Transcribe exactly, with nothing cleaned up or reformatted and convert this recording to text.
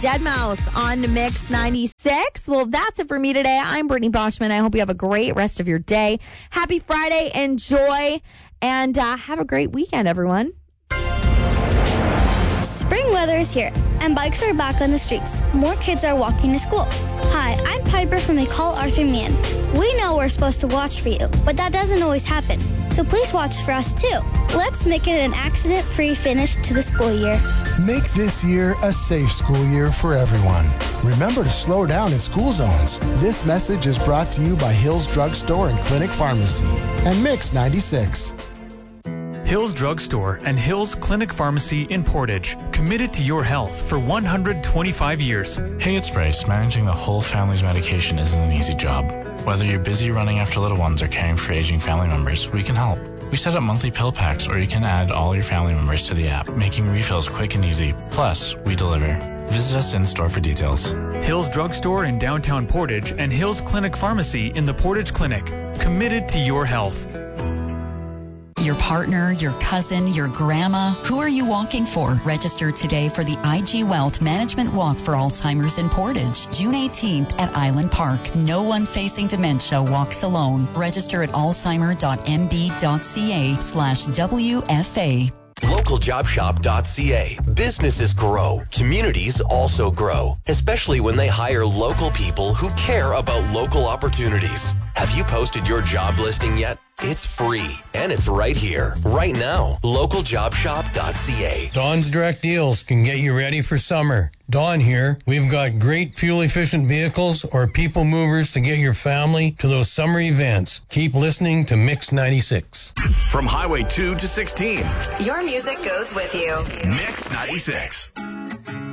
deadmau on Mix ninety-six. Well, that's it for me today. I'm Brittany Boschman. I hope you have a great rest of your day. Happy Friday. Enjoy. And uh, have a great weekend, everyone. Spring weather is here, and bikes are back on the streets. More kids are walking to school. Hi, I'm Piper from the Call Arthur Man. We know we're supposed to watch for you, but that doesn't always happen. So please watch for us too. Let's make it an accident-free finish to the school year. Make this year a safe school year for everyone. Remember to slow down in school zones. This message is brought to you by Hills Drug Store and Clinic Pharmacy and Mix ninety-six. Hills Drug Store and Hills Clinic Pharmacy in Portage, committed to your health for one hundred twenty-five years. Hey, it's Bryce. Managing the whole family's medication isn't an easy job. Whether you're busy running after little ones or caring for aging family members, we can help. We set up monthly pill packs, or you can add all your family members to the app, making refills quick and easy. Plus, we deliver. Visit us in store for details. Hills Drug Store in downtown Portage and Hills Clinic Pharmacy in the Portage Clinic, committed to your health. Your partner, your cousin, your grandma, who are you walking for? Register today for the I G Wealth Management Walk for Alzheimer's in Portage, June eighteenth at Island Park. No one facing dementia walks alone. Register at alzheimer.mb.ca slash WFA. local job shop dot c a. Businesses grow. Communities also grow, especially when they hire local people who care about local opportunities. Have you posted your job listing yet? It's free, and it's right here, right now. local job shop dot c a. Dawn's Direct Deals can get you ready for summer. Dawn here. We've got great fuel-efficient vehicles or people movers to get your family to those summer events. Keep listening to Mix ninety-six. From Highway two to sixteen. Your music goes with you. Mix ninety-six.